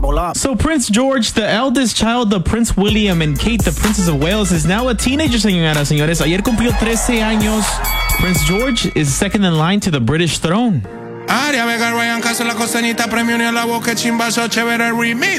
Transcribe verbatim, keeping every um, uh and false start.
Bubble up. So Prince George, the eldest child of Prince William and Kate, the Princess of Wales, is now a teenager, señoras, señores. Ayer cumplió trece años. Prince George is second in line to the British throne. Aria Vega, Ryan Castle, la costanita, premio ni a la boca, chimbazo, chévere remix.